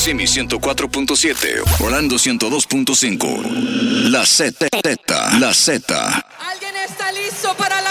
Kissimmee 104.7, Orlando 102.5. La Z. ¿Alguien está listo para